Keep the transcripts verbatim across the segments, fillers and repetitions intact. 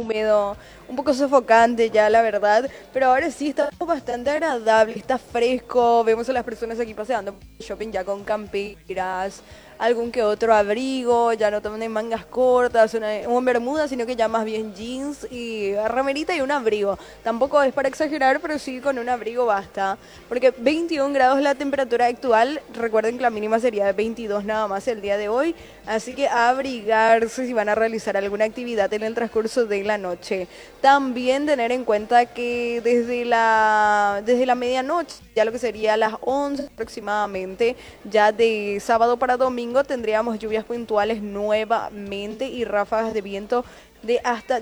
húmedo, un poco sofocante ya, la verdad, pero ahora sí está bastante agradable, está fresco, vemos a las personas aquí paseando por el shopping ya con camperas, algún que otro abrigo, ya no toman mangas cortas, una, un bermuda, sino que ya más bien jeans y remerita y un abrigo. Tampoco es para exagerar, pero sí con un abrigo basta, porque veintiún grados la temperatura actual, recuerden que la mínima sería de veintidós nada más el día de hoy, así que a abrigarse si van a realizar alguna actividad en el transcurso de la noche. También tener en cuenta que desde la, desde la medianoche, ya lo que sería las once aproximadamente, ya de sábado para domingo tendríamos lluvias puntuales nuevamente y ráfagas de viento de hasta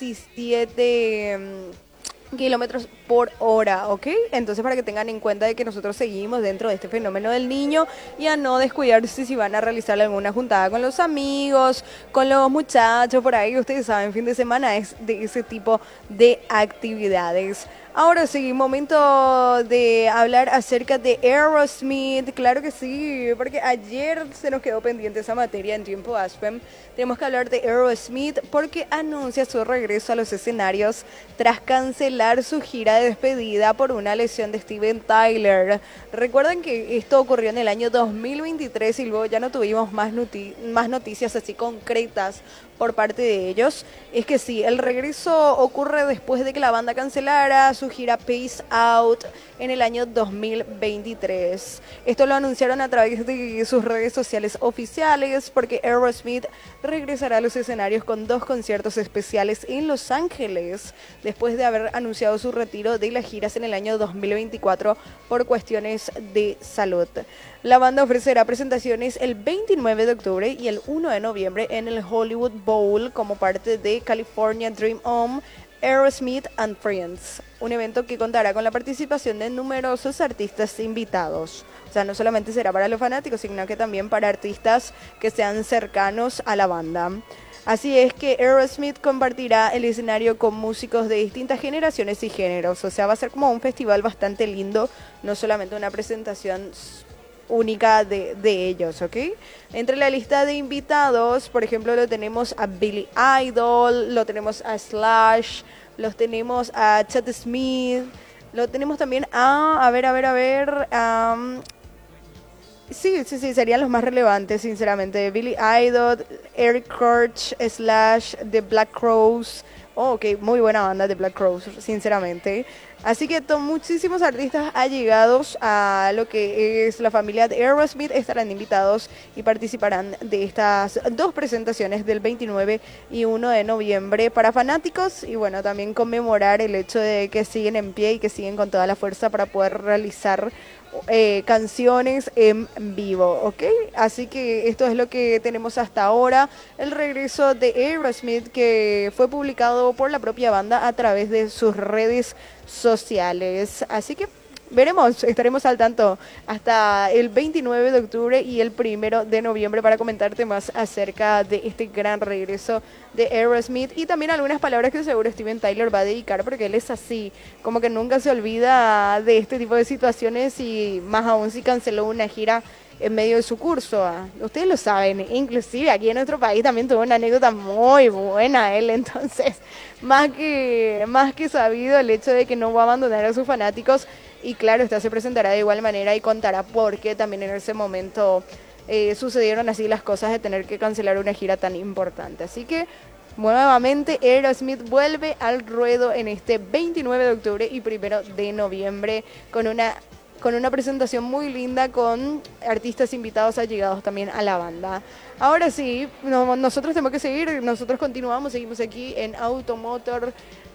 diecisiete mm, kilómetros por hora, ¿ok? Entonces para que tengan en cuenta de que nosotros seguimos dentro de este fenómeno del niño y a no descuidarse si van a realizar alguna juntada con los amigos, con los muchachos por ahí, ustedes saben, fin de semana es de ese tipo de actividades. Ahora sí, momento de hablar acerca de Aerosmith, claro que sí, porque ayer se nos quedó pendiente esa materia en Tiempo Aspen. Tenemos que hablar de Aerosmith porque anuncia su regreso a los escenarios tras cancelar su gira de despedida por una lesión de Steven Tyler. Recuerden que esto ocurrió en el año dos mil veintitrés y luego ya no tuvimos más, noti- más noticias así concretas por parte de ellos. Es que sí, el regreso ocurre después de que la banda cancelara su gira Peace Out en el año dos mil veintitrés. Esto lo anunciaron a través de sus redes sociales oficiales porque Aerosmith regresará a los escenarios con dos conciertos especiales en Los Ángeles después de haber anunciado su retiro de las giras en el año dos mil veinticuatro por cuestiones de salud. La banda ofrecerá presentaciones el veintinueve de octubre y el uno de noviembre en el Hollywood Bowl como parte de California Dream On Aerosmith and Friends, un evento que contará con la participación de numerosos artistas invitados. O sea, no solamente será para los fanáticos, sino que también para artistas que sean cercanos a la banda. Así es que Aerosmith compartirá el escenario con músicos de distintas generaciones y géneros. O sea, va a ser como un festival bastante lindo, no solamente una presentación única de, de ellos, ¿ok? Entre la lista de invitados, por ejemplo, lo tenemos a Billy Idol, lo tenemos a Slash, los tenemos a Chad Smith, lo tenemos también a, a ver, a ver, a ver, um, sí, sí, sí, serían los más relevantes, sinceramente. Billy Idol, Eric Church, Slash, The Black Crowes. Oh, ok, muy buena banda de Black Crowes, sinceramente. Así que to- muchísimos artistas allegados a lo que es la familia de Aerosmith estarán invitados y participarán de estas dos presentaciones del veintinueve y uno de noviembre para fanáticos y bueno, también conmemorar el hecho de que siguen en pie y que siguen con toda la fuerza para poder realizar eh, canciones en vivo, ¿ok? Así que esto es lo que tenemos hasta ahora, el regreso de Aerosmith que fue publicado por la propia banda a través de sus redes sociales, así que veremos, estaremos al tanto hasta el veintinueve de octubre y el primero de noviembre para comentarte más acerca de este gran regreso de Aerosmith y también algunas palabras que seguro Steven Tyler va a dedicar porque él es así, como que nunca se olvida de este tipo de situaciones y más aún si canceló una gira en medio de su curso. ¿Ah? Ustedes lo saben, inclusive aquí en nuestro país también tuvo una anécdota muy buena él, entonces más que, más que sabido el hecho de que no va a abandonar a sus fanáticos y claro, esta se presentará de igual manera y contará por qué también en ese momento eh, sucedieron así las cosas de tener que cancelar una gira tan importante. Así que nuevamente Aerosmith vuelve al ruedo en este veintinueve de octubre y primero de noviembre con una con una presentación muy linda con artistas invitados allegados también a la banda. Ahora sí, no, nosotros tenemos que seguir, nosotros continuamos, seguimos aquí en Automotor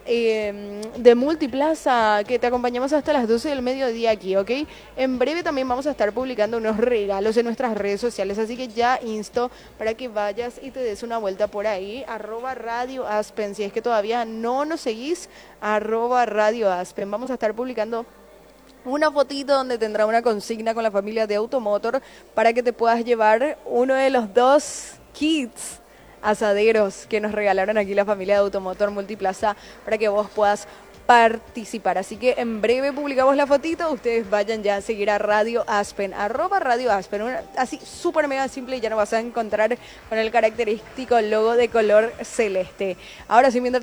eh, de Multiplaza, que te acompañamos hasta las doce del mediodía aquí, ¿ok? En breve también vamos a estar publicando unos regalos en nuestras redes sociales, así que ya insto para que vayas y te des una vuelta por ahí, arroba Radio Aspen, si es que todavía no nos seguís, arroba Radio Aspen. Vamos a estar publicando una fotito donde tendrá una consigna con la familia de Automotor para que te puedas llevar uno de los dos kits asaderos que nos regalaron aquí la familia de Automotor Multiplaza para que vos puedas participar. Así que en breve publicamos la fotito, ustedes vayan ya a seguir a Radio Aspen, arroba Radio Aspen, una, así súper mega simple y ya nos vas a encontrar con el característico logo de color celeste. Ahora sí, mientras